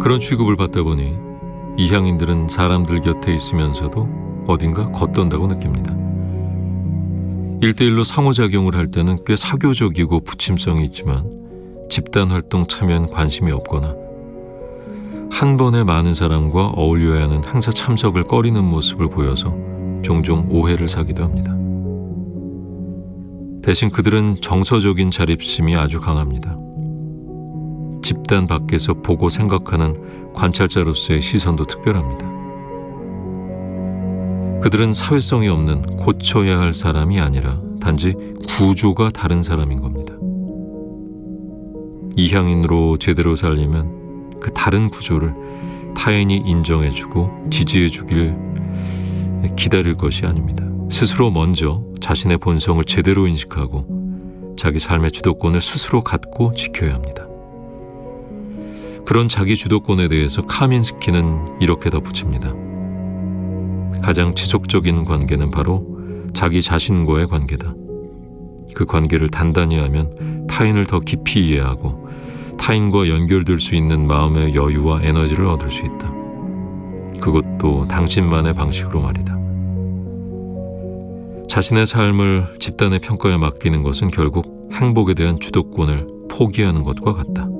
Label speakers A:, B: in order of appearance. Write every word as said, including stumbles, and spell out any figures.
A: 그런 취급을 받다 보니 이향인들은 사람들 곁에 있으면서도 어딘가 겉돈다고 느낍니다. 일대일로 상호작용을 할 때는 꽤 사교적이고 부침성이 있지만 집단활동 참여엔 관심이 없거나 한 번에 많은 사람과 어울려야 하는 행사 참석을 꺼리는 모습을 보여서 종종 오해를 사기도 합니다. 대신 그들은 정서적인 자립심이 아주 강합니다. 집단 밖에서 보고 생각하는 관찰자로서의 시선도 특별합니다. 그들은 사회성이 없는 고쳐야 할 사람이 아니라 단지 구조가 다른 사람인 겁니다. 이향인으로 제대로 살려면 그 다른 구조를 타인이 인정해주고 지지해주길 기다릴 것이 아닙니다. 스스로 먼저 자신의 본성을 제대로 인식하고 자기 삶의 주도권을 스스로 갖고 지켜야 합니다. 그런 자기 주도권에 대해서 카민스키는 이렇게 덧붙입니다. 가장 지속적인 관계는 바로 자기 자신과의 관계다. 그 관계를 단단히 하면 타인을 더 깊이 이해하고 타인과 연결될 수 있는 마음의 여유와 에너지를 얻을 수 있다. 그것도 당신만의 방식으로 말이다. 자신의 삶을 집단의 평가에 맡기는 것은 결국 행복에 대한 주도권을 포기하는 것과 같다.